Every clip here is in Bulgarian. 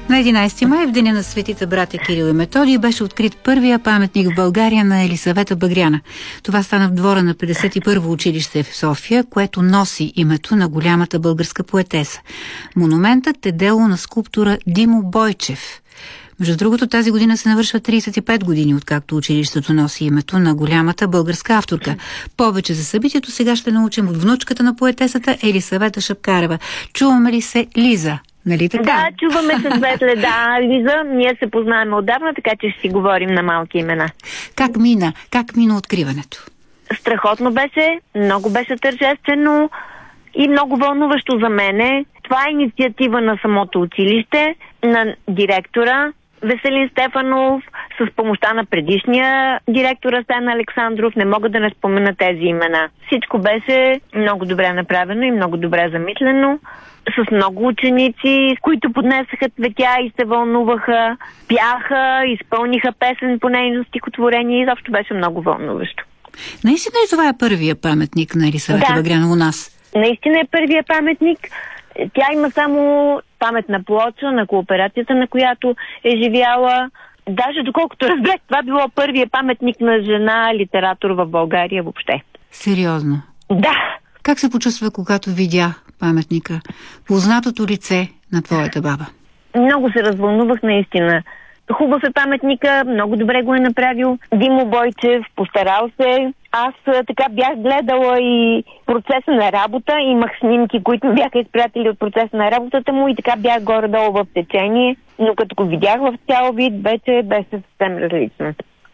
На 11 май, в деня на светите братя Кирил и Методий, беше открит първия паметник в България на Елисавета Багряна. Това стана в двора на 51-во училище в София, което носи името на голямата българска поетеса. Монументът е дело на скулптора Димо Бойчев. Между другото, тази година се навършва 35 години, откакто училището носи името на голямата българска авторка. Повече за събитието сега ще научим от внучката на поетесата Елисавета Шапкарева. Чуваме ли се, Лиза? Нали така? Да, чуваме се, Светле, да, Лиза. Ние се познаваме отдавна, така че ще си говорим на малки имена. Как мина? Как мина откриването? Страхотно беше, много беше тържествено и много вълнуващо за мене. Това е инициатива на самото училище, на директора Веселин Стефанов, с помощта на предишния директор Асен Александров. Не мога да не спомена тези имена. Всичко беше много добре направено и много добре замислено, с много ученици, които поднесаха цветя и се вълнуваха, пяха, изпълниха песен по нейно стихотворение и заобщо беше много вълнуващо. Наистина и това е първия паметник на Елисавета Багряна у нас? Наистина е първия паметник. Тя има само паметна плоча на кооперацията, на която е живяла. Даже доколкото разбрах, това било първия паметник на жена литератор в България въобще. Сериозно? Да. Как се почувства, когато видя паметника? Познатото лице на твоята баба? Много се развълнувах наистина. Хубав е паметника, много добре го е направил Димо Бойчев, постарал се. Аз така бях гледала и процеса на работа, имах снимки, които бяха изпратили от процеса на работата му и така бях горе-долу в течение, но като го видях в цял вид, беше съвсем различно.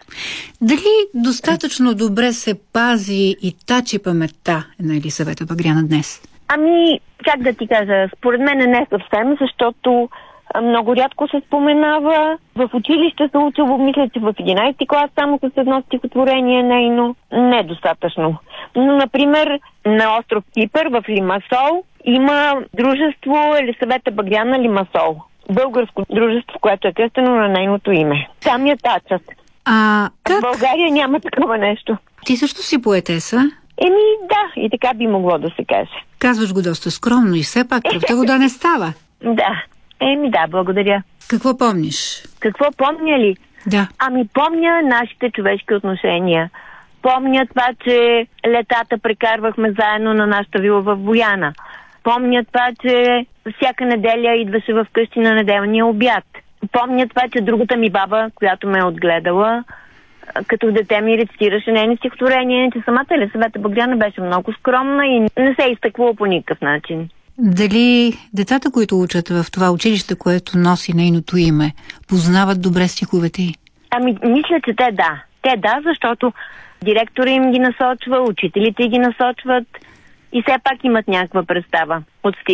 Дали достатъчно добре се пази и тачи паметта на Елисавета Багряна днес? Ами, как да ти кажа, според мен не съвсем, защото много рядко се споменава. В училище се учило, мисля, че в 11 клас само с едно стихотворение нейно. Недостатъчно. Но, например, на остров Кипър в Лимасол има дружество Елисавета Багряна Лимасол. Българско дружество, което е кръстено на нейното име. Там я тачат. Как? В България няма такова нещо. Ти също си поетеса? Да, и така би могло да се каже. Казваш го доста скромно и все пак кръвта вода не става. Да. Да, благодаря. Какво помниш? Какво помня ли? Да. Помня нашите човешки отношения. Помня това, че летата прекарвахме заедно на нашата вила в Бояна. Помня това, че всяка неделя идваше в къщи на неделния обяд. Помня това, че другата ми баба, която ме е отгледала, като дете ми рецитираше нейни стихотворения, че самата Елисавета Багряна беше много скромна и не се изтъквала по никакъв начин. Дали децата, които учат в това училище, което носи нейното име, познават добре стиховете й? Мисля, че те да. Те да, защото директора им ги насочва, учителите ги насочват и все пак имат някаква представа от стих.